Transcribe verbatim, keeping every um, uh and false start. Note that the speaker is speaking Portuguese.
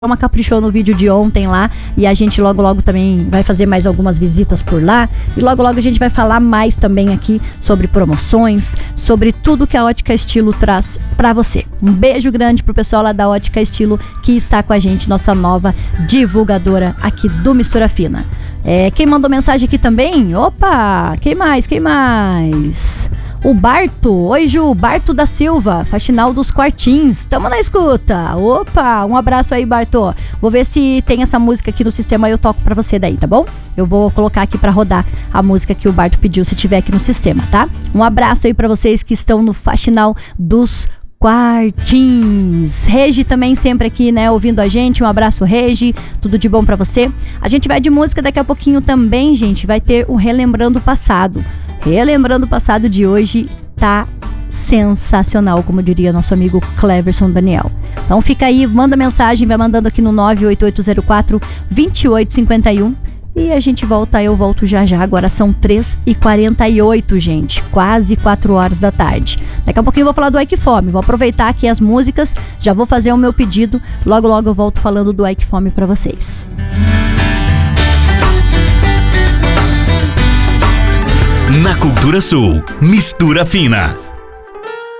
Uma caprichou no vídeo de ontem lá e a gente logo logo também vai fazer mais algumas visitas por lá e logo logo a gente vai falar mais também aqui sobre promoções, sobre tudo que a Ótica Estilo traz pra você. Um beijo grande pro pessoal lá da Ótica Estilo que está com a gente, nossa nova divulgadora aqui do Mistura Fina. É, quem mandou mensagem aqui também? Opa, quem mais, quem mais? O Barto, oi Ju, Barto da Silva, Faxinal dos Quartins, tamo na escuta. Opa, um abraço aí, Barto. Vou ver se tem essa música aqui no sistema e eu toco pra você daí, tá bom? Eu vou colocar aqui pra rodar a música que o Barto pediu, se tiver aqui no sistema, tá? Um abraço aí pra vocês que estão no Faxinal dos Quartins. Regi também sempre aqui, né, ouvindo a gente. Um abraço, Regi, tudo de bom pra você. A gente vai de música daqui a pouquinho também, gente. Vai ter o Relembrando o Passado. Relembrando o Passado de hoje tá sensacional, como diria nosso amigo Cleverson Daniel. Então fica aí, manda mensagem, vai mandando aqui no nove oito oito zero quatro, dois oito cinco um e a gente volta, eu volto já já. Agora são três e quarenta e oito, gente, quase quatro horas da tarde. Daqui a pouquinho eu vou falar do Ike Fome, vou aproveitar aqui as músicas, já vou fazer o meu pedido, logo logo eu volto falando do Ike Fome pra vocês. Na Cultura Sul, Mistura Fina.